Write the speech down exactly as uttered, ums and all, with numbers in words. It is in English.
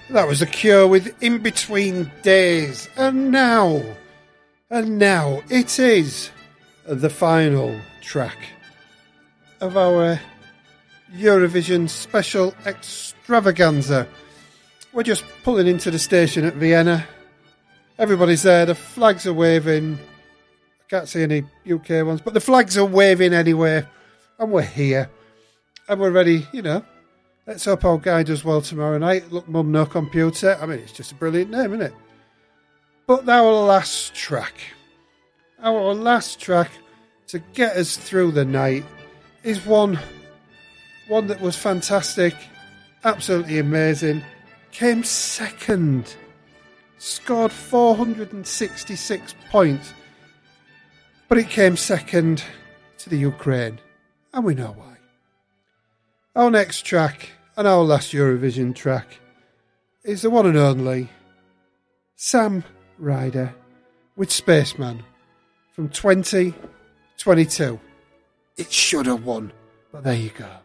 That was The Cure with In Between Days. And now, and now it is the final track of our Eurovision special extravaganza. We're just pulling into the station at Vienna. Everybody's there, the flags are waving. I can't see any U K ones, but the flags are waving anyway. And we're here. And we're ready, you know. Let's hope our guy does well tomorrow night. Look, Mum, No Computer. I mean, it's just a brilliant name, isn't it? But our last track, our last track to get us through the night is one, one that was fantastic, absolutely amazing, came second, scored four hundred sixty-six points, but it came second to the Ukraine, and we know why. Our next track, and our last Eurovision track, is the one and only Sam Ryder with Spaceman from twenty twenty-two. It should have won, but there you go.